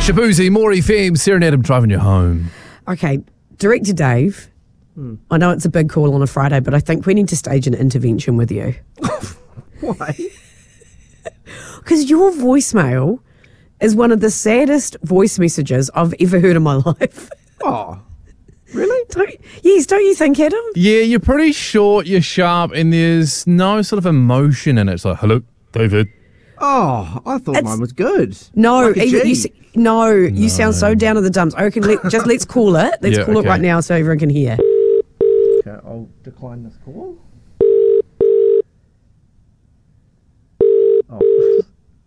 Shabuzi, Maury FM, Sarah and Adam driving you home. Okay, Director Dave, I know it's a big call on a Friday, but I think we need to stage an intervention with you. Why? Because your voicemail is one of the saddest voice messages I've ever heard in my life. Oh, really? Don't you think, Adam? Yeah, you're pretty short, you're sharp, and there's no sort of emotion in it. It's like, hello, David. Oh, I thought mine was good. No, Like a you G. sound so down in the dumps. I reckon let's call it. Let's call it right now so everyone can hear. Okay, I'll decline this call. Oh.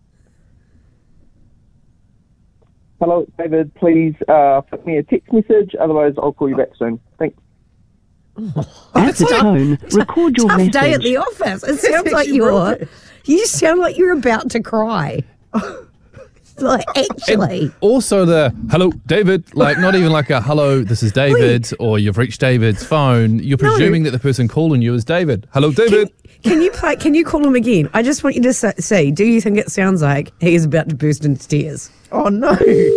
Hello, David. Please put me a text message. Otherwise, I'll call you back soon. Thanks. At the tone, record your Tough message. day at the office. It sounds like you sound like you're about to cry. Like, actually. Also the, hello, David, like not even like a, hello, this is David, or you've reached David's phone. You're presuming that the person calling you is David. Hello, David. Can you call him again? I just want you to say, do you think it sounds like he is about to burst into tears? Oh, no.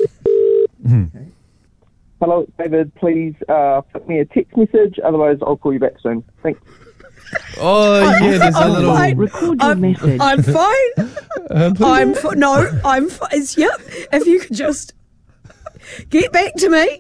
Hello, David. Please put me a text message. Otherwise, I'll call you back soon. Thanks. Oh, yeah, there's a little... Fine. Record your message. I'm fine. I'm fine. Yep. If you could just get back to me.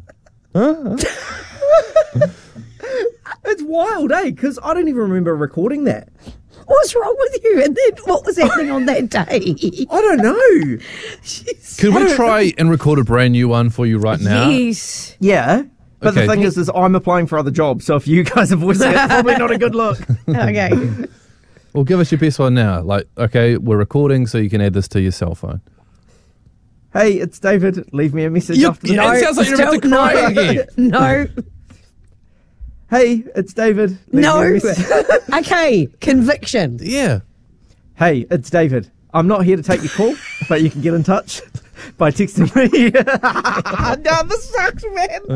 It's wild, eh? Because I don't even remember recording that. What's wrong with you? And then what was happening on that day? I don't know. Could we try and record a brand new one for you right now? Yes. Yeah. But Okay. the thing is I'm applying for other jobs, so if you guys are voicing it, it's probably not a good look. Okay. Well, give us your best one now. Like, okay, we're recording, so you can add this to your cell phone. Hey, it's David. Leave me a message after the it sounds like you're about to cry again. No. Hey, it's David. Leave No. me a message. Okay. Conviction. Yeah. Hey, it's David. I'm not here to take your call, but you can get in touch by texting me. No, this sucks, man.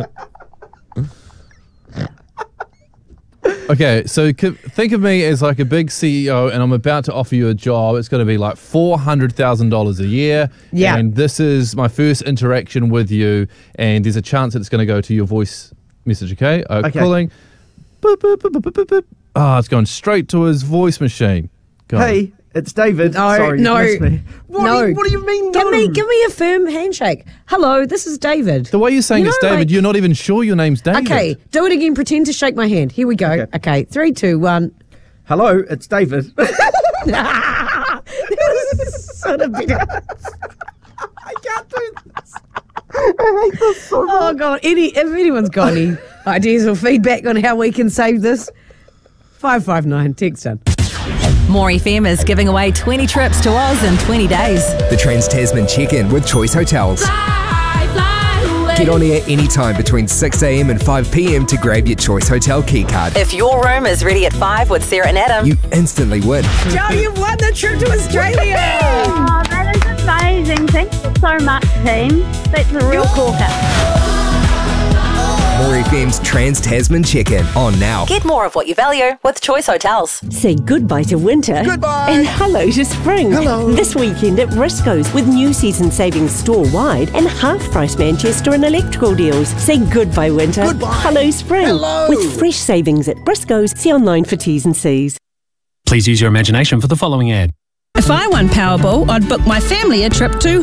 Okay, so think of me as like a big CEO, and I'm about to offer you a job. It's going to be like $400,000 a year. Yeah. And this is my first interaction with you, and there's a chance that it's going to go to your voice message, okay? Okay. Calling. Boop, boop, boop, boop, boop, boop. Ah, it's going straight to his voice machine. Go on. Hey, it's David. No, Sorry, no. you missed me. What do you mean, no? Give me a firm handshake. Hello, this is David. The way you're saying You it's know, David, like- you're not even sure your name's David. Okay, do it again. Pretend to shake my hand. Here we go. Okay, 3, 2, 1. Hello, it's David. Son of a- I can't do this. Oh God! If anyone's got any ideas or feedback on how we can save this, 559 text in. More FM is giving away 20 trips to Oz in 20 days. The Trans-Tasman check-in with Choice Hotels. Get on air anytime between 6 a.m. and 5 p.m. to grab your Choice Hotel keycard. If your room is ready at 5 with Sarah and Adam, You instantly win. Joe, you've won the trip to Australia. Oh, that is amazing. Thank you so much, team. That's a real corker. More FM's Trans-Tasman check-in on now. get more of what you value with Choice Hotels. Say goodbye to winter. Goodbye. And hello to spring. Hello. This weekend at Briscoe's with new season savings store-wide and half-price Manchester and electrical deals. Say goodbye winter. Goodbye. Hello spring. Hello. With fresh savings at Briscoe's. See online for T's and C's. Please use your imagination for the following ad. If I won Powerball, I'd book my family a trip to...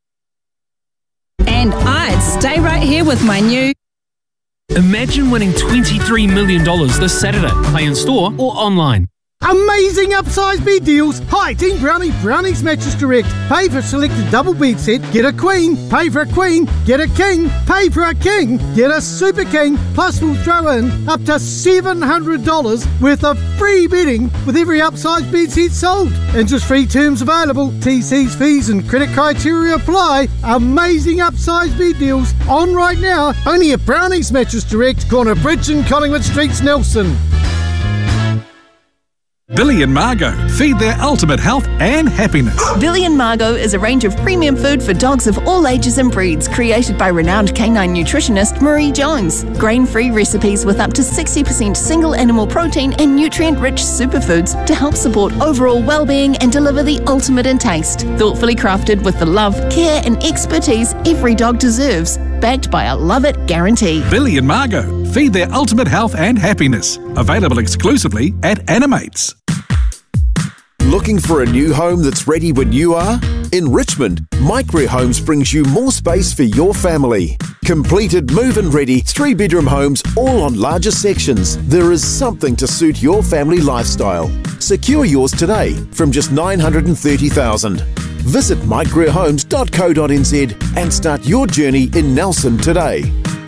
And I'd stay right here with my new... Imagine winning $23 million this Saturday. Play in store or online. Amazing upsize bed deals. Hi, Team Brownie, Brownie's Mattress Direct. Pay for a selected double bed set, get a queen. Pay for a queen, get a king. Pay for a king, get a super king. Plus we'll throw in up to $700 worth of free bedding with every upsize bed set sold. Interest-free terms available. TC's fees and credit criteria apply. Amazing upsize bed deals on right now. Only at Brownie's Mattress Direct, corner Bridge and Collingwood Streets, Nelson. Billy and Margot, feed their ultimate health and happiness. Billy and Margot is a range of premium food for dogs of all ages and breeds, created by renowned canine nutritionist Marie Jones. Grain-free recipes with up to 60% single animal protein and nutrient-rich superfoods to help support overall well-being and deliver the ultimate in taste. Thoughtfully crafted with the love, care and expertise every dog deserves, backed by a love it guarantee. Billy and Margot, feed their ultimate health and happiness. Available exclusively at Animates. Looking for a new home that's ready when you are? In Richmond, Microware Homes brings you more space for your family. Completed move-in ready 3-bedroom homes, all on larger sections. There is something to suit your family lifestyle. Secure yours today from just $930,000. Visit microwarehomes.co.nz and start your journey in Nelson today.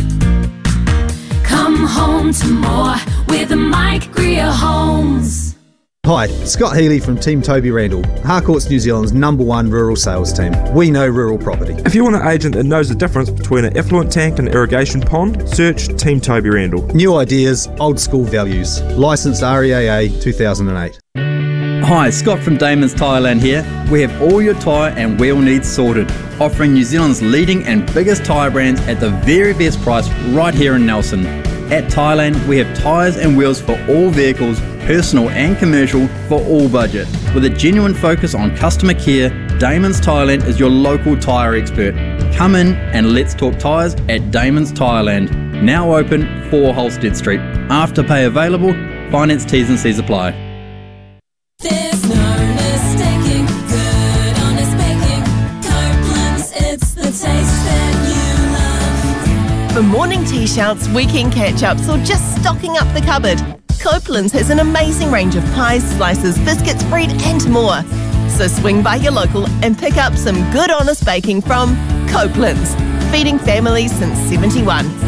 Come home to more with Mike Greer Homes. Hi, Scott Healy from Team Toby Randall, Harcourt's New Zealand's #1 rural sales team. We know rural property. If you want an agent that knows the difference between an effluent tank and an irrigation pond, search Team Toby Randall. New ideas, old school values. Licensed REAA 2008. Hi, Scott from Damon's Tyreland here. We have all your tyre and wheel needs sorted, offering New Zealand's leading and biggest tyre brands at the very best price right here in Nelson. At Tyreland, we have tyres and wheels for all vehicles, personal and commercial, for all budget. With a genuine focus on customer care, Damon's Tyreland is your local tyre expert. Come in and let's talk tyres at Damon's Tyreland. Now open 4 Holstead Street. Afterpay available, finance T's and C's apply. There's no mistaking good honest baking. Copeland's, it's the taste that you love. For morning tea shouts, weekend catch-ups or just stocking up the cupboard, Copeland's has an amazing range of pies, slices, biscuits, bread and more. So swing by your local and pick up some good honest baking from Copeland's, feeding families since 71.